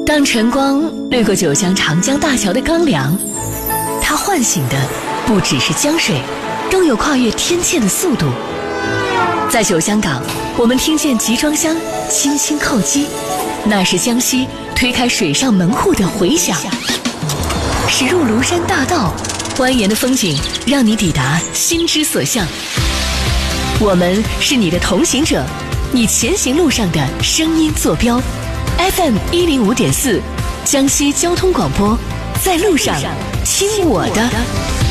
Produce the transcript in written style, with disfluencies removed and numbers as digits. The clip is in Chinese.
当晨光掠过九江长江大桥的钢梁，它唤醒的不只是江水，更有跨越天堑的速度。在九江港，我们听见集装箱轻轻叩击，那是江西推开水上门户的回响。驶入庐山大道，蜿蜒的风景让你抵达心之所向。我们是你的同行者，你前行路上的声音坐标。FM 105.4，江西交通广播，在路上听我的。